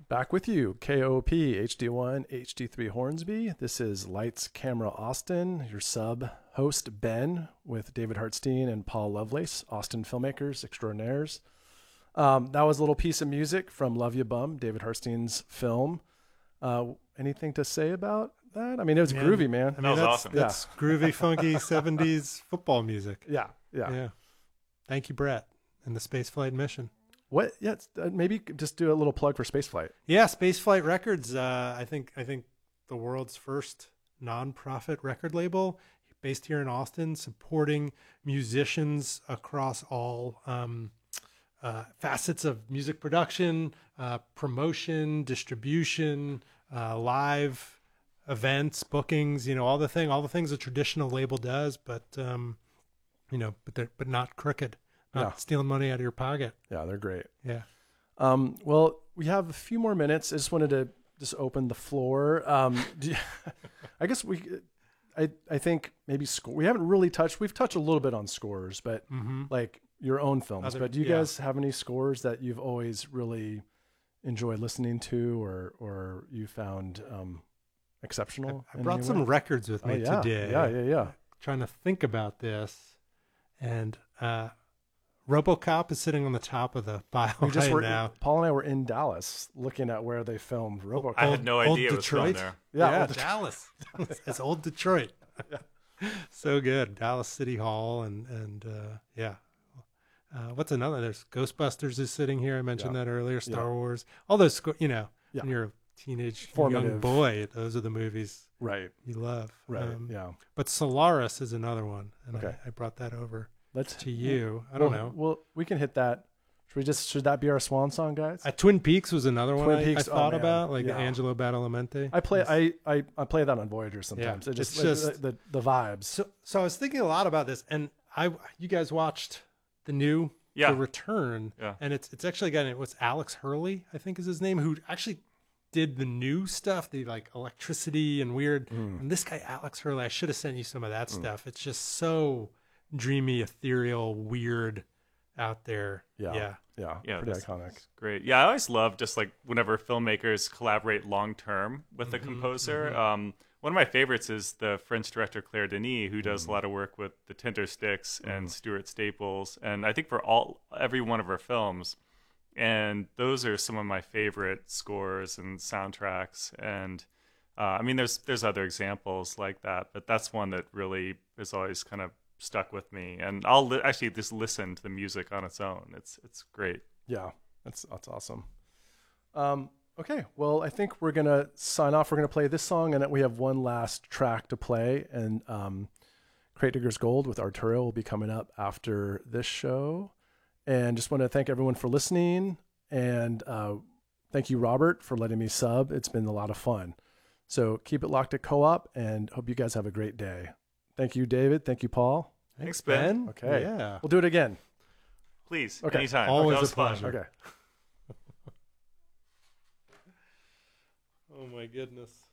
Back with you, KOP HD1 HD3 Hornsby. This is Lights Camera Austin, your sub host Ben with David Hartstein and Paul Lovelace, Austin filmmakers extraordinaires. That was a little piece of music from Love Ya Bum, David Hartstein's film. Anything to say about that? I mean, it was groovy, man. I mean, was awesome. That's groovy, funky 70s football music. Yeah. Thank you, Brett, and the Spaceflight Mission. What? Yeah, maybe just do a little plug for Spaceflight. Yeah, Spaceflight Records. I think the world's first nonprofit record label, based here in Austin, supporting musicians across all facets of music production, promotion, distribution, live events, bookings. All the things a traditional label does, but not crooked. Not stealing money out of your pocket. Yeah, they're great. Yeah. Well, we have a few more minutes. I just wanted to open the floor. I guess I think maybe score. We haven't really touched. We've touched a little bit on scores, but like your own films. But do you guys have any scores that you've always really enjoyed listening to, or you found exceptional? I brought some records with me today. Yeah. Trying to think about this, and RoboCop is sitting on the top of the pile now. Paul and I were in Dallas looking at where they filmed RoboCop. I had no idea it was Detroit. filmed there. Yeah, Dallas. It's old Detroit. So good. Dallas City Hall and what's another? There's Ghostbusters is sitting here. I mentioned that earlier. Star Wars. All those, when you're a teenage young boy, those are the movies you love. Right. But Solaris is another one, and I brought that over. To you. I don't know. Well, we can hit that. Should that be our swan song, guys? Twin Peaks was another one I thought about, like Angelo Badalamenti. I play that on Voyager sometimes. Yeah. It's just the vibes. So I was thinking a lot about this, and you guys watched the new The Return, and it's actually got what's Alex Hurley, I think is his name, who actually did the new stuff, the like electricity and weird. And this guy Alex Hurley, I should have sent you some of that stuff. It's just so dreamy, ethereal, weird out there. Yeah. Pretty iconic. Great. Yeah, I always love just like whenever filmmakers collaborate long term with a composer. One of my favorites is the French director Claire Denis, who does a lot of work with the Tindersticks and Stuart Staples, and I think for every one of her films. And those are some of my favorite scores and soundtracks. And I mean, there's other examples like that, but that's one that really is always kind of stuck with me, and I'll actually just listen to the music on its own. It's great. Yeah, that's awesome. Okay, well, I think we're gonna sign off. We're gonna play this song, and then we have one last track to play. And Crate Diggers Gold with Arturo will be coming up after this show. And just want to thank everyone for listening, and thank you, Robert, for letting me sub. It's been a lot of fun. So keep it locked at Co-op, and hope you guys have a great day. Thank you, David. Thank you, Paul. Thanks, Ben. Okay. Yeah. We'll do it again. Please. Okay. Anytime. Always a pleasure. Okay. Oh, my goodness.